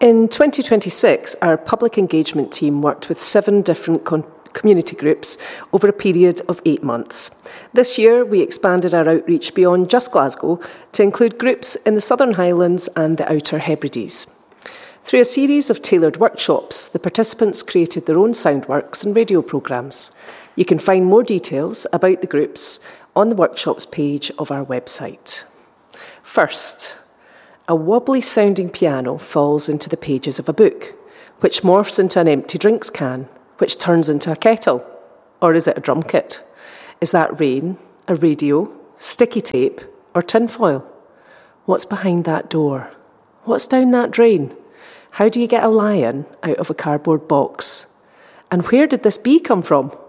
In 2026, our public engagement team worked with 7 different community groups over a period of 8 months. This year, we expanded our outreach beyond just Glasgow to include groups in the Southern Highlands and the Outer Hebrides. Through a series of tailored workshops, the participants created their own soundworks and radio programmes. You can find more details about the groups on the workshops page of our website. First, a wobbly-sounding piano falls into the pages of a book, which morphs into an empty drinks can, which turns into a kettle. Or is it a drum kit? Is that rain, a radio, sticky tape, or tinfoil? What's behind that door? What's down that drain? How do you get a lion out of a cardboard box? And where did this bee come from?